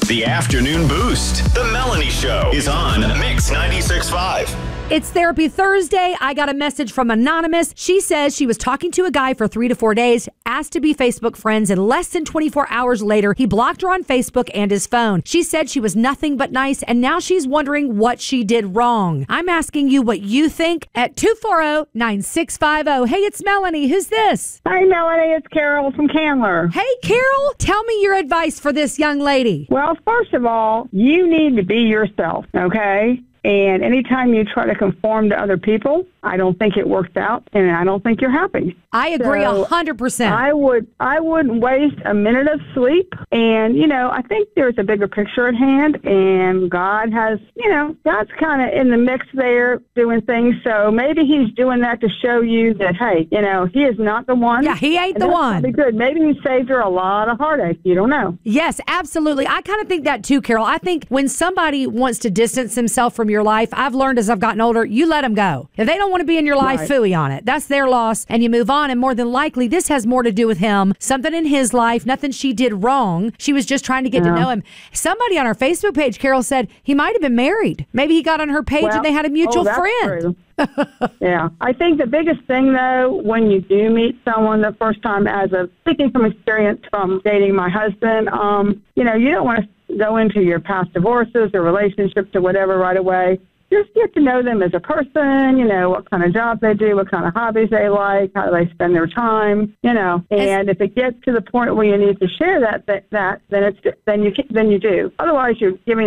The Afternoon Boost. The Melanie Show is on Mix 96.5. It's Therapy Thursday. I got a message from Anonymous. She says she was talking to a guy for 3 to 4 days, asked to be Facebook friends, and less than 24 hours later, he blocked her on Facebook and his phone. She said she was nothing but nice, and now she's wondering what she did wrong. I'm asking you what you think at 240-9650. Hey, it's Melanie. Who's this? Hi, Melanie. It's Carol from Candler. Hey, Carol. Tell me your advice for this young lady. Well, first of all, you need to be yourself, okay? And anytime you try to conform to other people, I don't think it works out, and I don't think you're happy. I agree 100%. I wouldn't waste a minute of sleep. And, I think there's a bigger picture at hand, and God has, God's kind of in the mix there doing things. So maybe he's doing that to show you that, hey, he is not the one. Yeah, he ain't the one. That'd be good. Maybe he saved her a lot of heartache. You don't know. Yes, absolutely. I kind of think that too, Carol. I think when somebody wants to distance himself from your life, I've learned as I've gotten older, you let them go. If they don't want to be in your life, phooey on it. That's their loss, and you move on. And more than likely, this has more to do with him. Something in his life, nothing she did wrong. She was just trying to get to know him. Somebody on our Facebook page, Carol, said he might have been married. Maybe he got on her page and they had a mutual friend. True. Yeah. I think the biggest thing, though, when you do meet someone the first time, speaking from experience from dating my husband, you don't want to go into your past divorces or relationships or whatever right away. Just get to know them as a person, what kind of job they do, what kind of hobbies they like, how they spend their time, and if it gets to the point where you need to share that then you do. Otherwise, you're giving